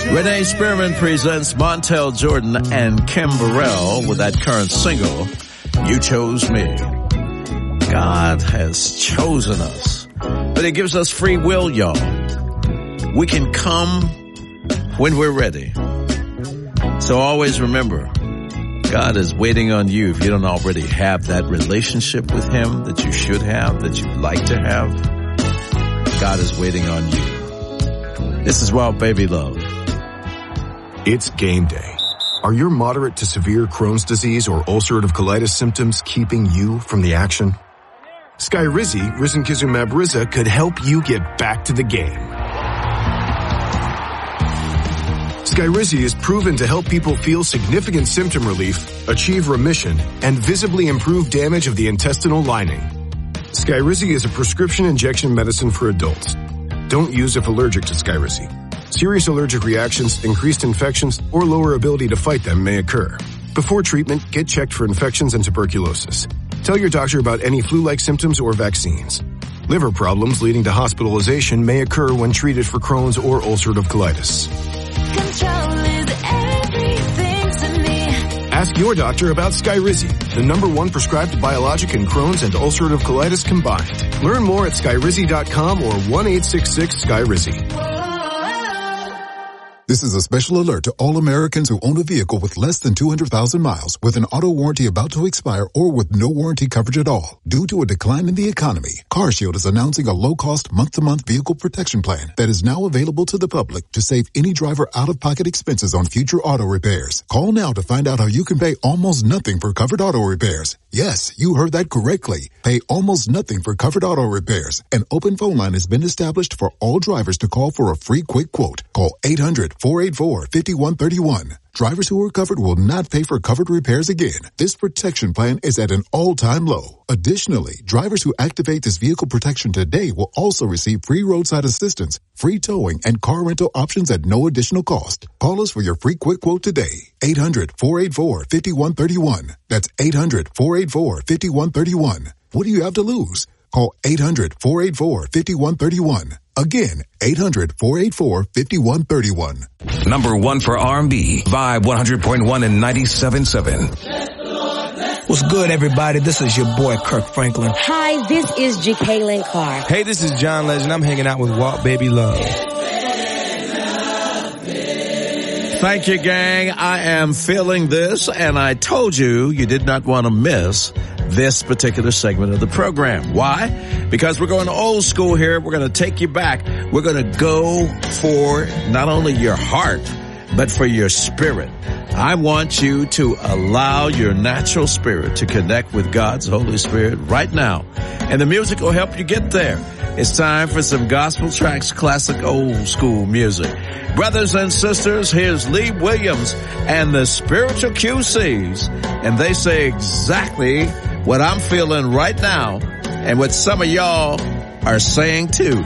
Renee Spearman presents Montel Jordan and Kim Burrell with that current single, You Chose Me. God has chosen us, but He gives us free will, y'all. We can come when we're ready. So always remember, God is waiting on you. If you don't already have that relationship with Him that you should have, that you'd like to have, God is waiting on you. This is Wild Baby Love. It's game day. Are your moderate to severe Crohn's disease or ulcerative colitis symptoms keeping you from the action? Skyrizi, risankizumab Riza, could help you get back to the game. Skyrizi is proven to help people feel significant symptom relief, achieve remission, and visibly improve damage of the intestinal lining. Skyrizi is a prescription injection medicine for adults. Don't use if allergic to Skyrizi. Serious allergic reactions, increased infections, or lower ability to fight them may occur. Before treatment, get checked for infections and tuberculosis. Tell your doctor about any flu-like symptoms or vaccines. Liver problems leading to hospitalization may occur when treated for Crohn's or ulcerative colitis. Control is everything to me. Ask your doctor about Skyrizi, the #1 prescribed biologic in Crohn's and ulcerative colitis combined. Learn more at skyrizi.com or 1-866-SKYRIZI. This is a special alert to all Americans who own a vehicle with less than 200,000 miles, with an auto warranty about to expire, or with no warranty coverage at all. Due to a decline in the economy, CarShield is announcing a low-cost month-to-month vehicle protection plan that is now available to the public to save any driver out-of-pocket expenses on future auto repairs. Call now to find out how you can pay almost nothing for covered auto repairs. Yes, you heard that correctly. Pay almost nothing for covered auto repairs. An open phone line has been established for all drivers to call for a free quick quote. Call 800-484-5131. Drivers who are covered will not pay for covered repairs again. This protection plan is at an all-time low. Additionally, drivers who activate this vehicle protection today will also receive free roadside assistance, free towing, and car rental options at no additional cost. Call us for your free quick quote today. 800-484-5131. That's 800-484-5131. What do you have to lose? Call 800-484-5131. Again, 800-484-5131. #1 for R&B, Vibe 100.1 and 97.7. What's good, everybody? This is your boy, Kirk Franklin. Hi, this is Jacqueline Carr. Hey, this is John Legend. I'm hanging out with Walt Baby Love. Thank you, gang. I am feeling this, and I told you did not want to miss this particular segment of the program. Why? Because we're going old school here. We're going to take you back. We're going to go for not only your heart, but for your spirit. I want you to allow your natural spirit to connect with God's Holy Spirit right now. And the music will help you get there. It's time for some gospel tracks, classic old school music. Brothers and sisters, here's Lee Williams and the Spiritual QCs. And they say exactly what I'm feeling right now and what some of y'all are saying too.